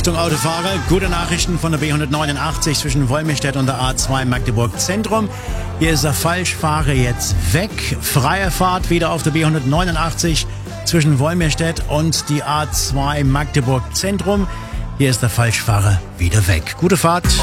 Achtung Autofahrer, gute Nachrichten von der B189 zwischen Wolmirstedt und der A2 Magdeburg Zentrum. Hier ist der Falschfahrer jetzt weg. Freie Fahrt wieder auf der B189 zwischen Wolmirstedt und die A2 Magdeburg Zentrum. Hier ist der Falschfahrer wieder weg. Gute Fahrt.